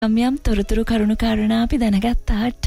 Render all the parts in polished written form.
යම් තොරතුරු කරුණු කාරණා අපි දැනගත්තාට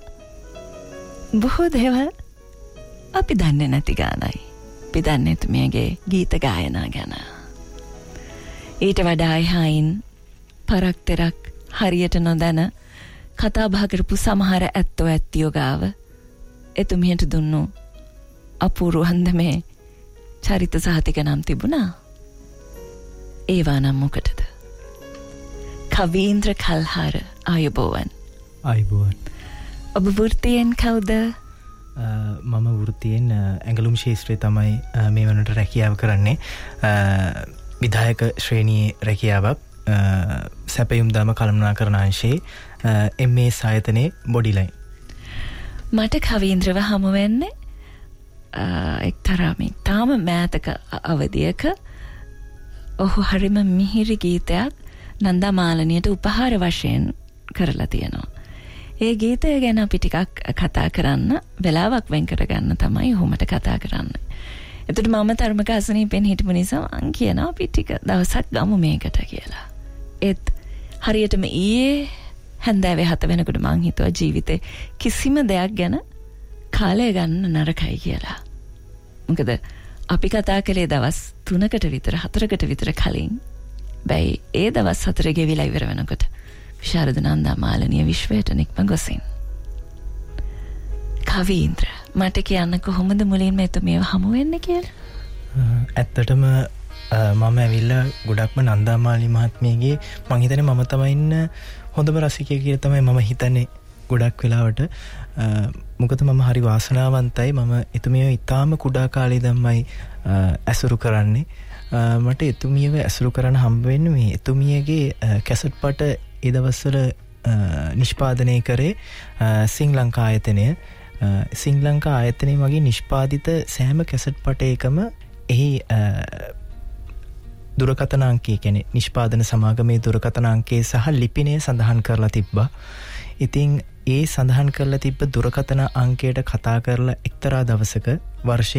බොහෝ දේවල් අපි දන්නේ නැති ගානයි. අපි දන්නේ එතුමියගේ ගීත ගායනා ගැන. ඊට වඩා එහායින් පරක්තරක් හරියට නොදැන කතා බහ කරපු සමහර ඇත්තෝ ඇත්තියෝ ගාව එතුමියට දුන්නු අපූර්ව හන්දමේ චරිත සහතික නම් තිබුණා. ඒවා නම් මොකටද? කවීන්ද්‍ර කල්හාර ආයුබෝවන්. ආයුබෝවන්. ඔබ වෘත්තියෙන් කවුද? මම වෘත්තියෙන් ඇඟලුම් ශාස්ත්‍රයේ තමයි මේ වනට රැකියාව කරන්නේ. විධායක ශ්‍රේණියේ රැකියාවක් සැපයුම් දම කළමනාකරණ අංශයේ MA ආයතනයේ බොඩි ලයින්. මට කවීන්ද්‍රව හමු වෙන්නේ එක්තරා තාම මෑතක අවධියක ඔහු හරිම මිහිරි ගීතයක් නන්දා මාලනියට උපහාර වශයෙන් කරලා තියෙනවා. ඒ ගීතය ගැන අපි ටිකක් කතා කරන්න වෙලාවක් වෙන් කරගන්න තමයි ඔහු මට කතා කරන්නේ. එතකොට මම තරමක අසනීපෙන් හිටපු නිසා මං කියනවා අපි ටික දවසක් ගමු මේකට කියලා. ඒත් හරියටම ඊයේ හැන්දෑවේ 7 වෙනකොට මං හිතුවා ජීවිතේ කිසිම දෙයක් ගැන කාලය ගන්න නරකයි කියලා. මොකද අපි කතා කළේ දවස් 3කට විතර 4කට විතර කලින්. බැයි ඒ දවස් 4 ගෙවිලා ඉවර වෙනකොට විශාරද නන්දා මාලනිය විශ්වයට නික්ම ගොසින්. කවීන්ද්‍ර මට කියන්න කොහොමද මුලින්ම එතුමියව හමු වෙන්නේ කියලා? ඇත්තටම මම ඇවිල්ලා ගොඩක්ම නන්දා මාලනී මහත්මියගේ මං හිතන්නේ මම තමයි ඉන්න හොඳම රසිකයෙක් කියලා තමයි මම හිතන්නේ ගොඩක් වෙලාවට. මොකද මම හරි වාසනාවන්තයි. මම එතුමියව ඉතාම කුඩා කාලේ ධම්මයි ඇසුරු කරන්නේ. මට එතුමියව ඇසුරු කරන්න හම්බ වෙන්නේ මේ එතුමියගේ කැසට් පට ඒ දවස්වල නිෂ්පාදනය කරේ සිං ලංකා ආයතනය. සිං ලංකා ආයතනයේ වගේ නිෂ්පාදිත සෑම කැසට් පටයකම එහි දුරකථන අංකය කියන්නේ නිෂ්පාදන සමාගමේ දුරකථන අංකය සහ ලිපිනය සඳහන් කරලා තිබ්බා. ඉතින් ඒ සඳහන් කරලා තිබ්බ දුරකථන අංකයට කතා කරලා එක්තරා දවසක වර්ෂය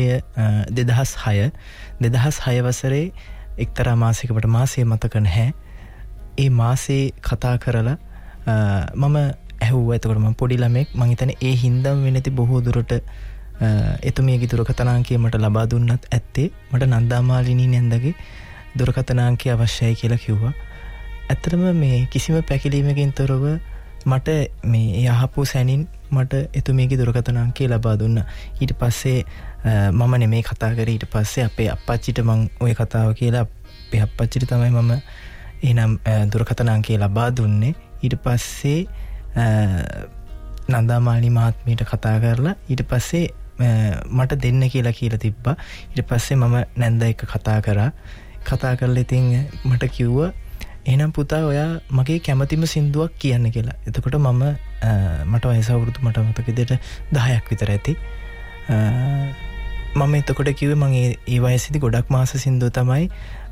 2006 වසරේ එක්තරා මාසයකට මාසය මතක නැහැ. ඒ මාසේ කතා කරලා මම ඇහුවා. එතකොට මම පොඩි ළමෙක්. මං හිතන්නේ ඒ හින්දාම වෙන්නති බොහෝ දුරට එතුමියගේ දුරකථන අංකය මට ලබා දුන්නත් ඇත්තේ මට නන්දා මාලිනී නැන්දගේ දුරකථන අංකය අවශ්‍යයි කියලා කිව්වා. ඇත්තටම මේ කිසිම පැකිලීමකින් තොරව මට මේ යහපු සැනින් මට එතුමියගේ දුරකථන අංකය ලබා දුන්නා. ඊට පස්සේ මම නෙමේ කතා කරේ. ඊට පස්සේ අපේ අප්පච්චිට මං ওই කතාව කියලා අපේ අප්පච්චිට තමයි මම එහෙනම් දුරකථන අංකය ලබා දුන්නේ. ඊට පස්සේ නන්දා මාලිනී මහත්මියට කතා කරලා ඊට පස්සේ මට දෙන්න කියලා තිබ්බා. ඊට පස්සේ මම නැන්දා එක්ක කතා කරලා ඉතින් මට කිව්වා එහෙනම් පුතා ඔයා මගේ කැමතිම සින්දුවක් කියන්න කියලා. එතකොට මට වයස අවුරුදු මට මතක විදිහට 10ක් විතර ඇති. මම එතකොට කිව්වේ මම ඒ වයසේදී ගොඩක් මාස සින්දුව තමයි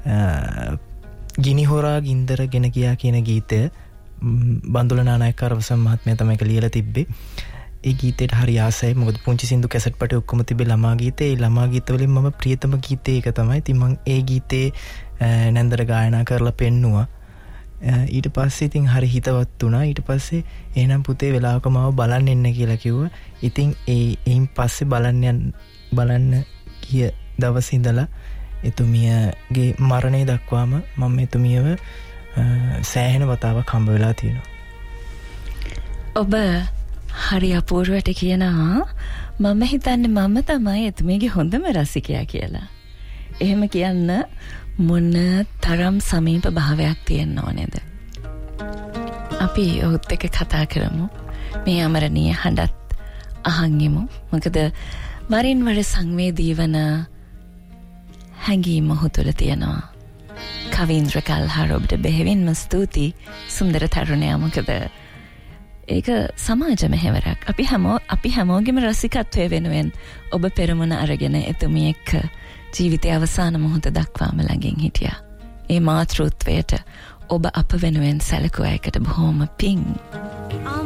ගිනි හොරා ගින්දර ගෙන ගියා කියන ගීතය. බන්දුල නානායක කරවසම් මහත්මයා තමයි ඒක ලියලා තිබ්බේ. ඒ ගීතයට හරි ආසයි. මොකද පුංචි සින්දු කැසට් පටේ ඔක්කොම තිබ්බේ ළමා ගීතේ. ඒ ළමා ගීතවලින් මම ප්‍රියතම ගීතේ ඒක තමයි. ඉතින් මම ඒ ගීතේ නැන්දර ගායනා කරලා පෙන්නුවා. ඊට පස්සේ ඉතින් හරි හිතවත් වුණා. ඊට පස්සේ එහෙනම් පුතේ වෙලාවක මාව බලන්න එන්න කියලා කිව්වා. ඉතින් එයින් පස්සේ බලන්න ගිය දවසේ ඉඳලා එතුමියගේ මරණය දක්වාම මම එතුමියව සෑහෙන වතාවක් හම්බ වෙලා තියෙනවා. ඔබ හරි අපූර්වට කියනවා මම හිතන්නේ මම තමයි එතුමියගේ හොඳම රසිකයා කියලා. එහෙම කියන්න මොන තරම් සමීප භාවයක් තියෙන්න ඕනේද? අපි ඔහුත් එක්ක කතා කරමු. මේ අමරණීය හඬත් අහන් ඉමු. මොකද වරින් වර සංවේදී වන හැඟීම ඔහු තුළ තියෙනවා. කවීන්ද්‍ර කල්හාර ඔබට බෙහෙවින්ම ස්තුතියි සුන්දර තරුණයා. මොකද ඒක සමාජ මෙහෙවරක්. අපි හැමෝගෙම රසිකත්වය වෙනුවෙන් ඔබ පෙරමුණ අරගෙන එතුමිය එක්ක ජීවිතයේ අවසාන මොහොත දක්වාම ළඟින් හිටියා. ඒ මාතෘත්වයට ඔබ අප වෙනුවෙන් සැලකුවා එකට බොහොම පිං.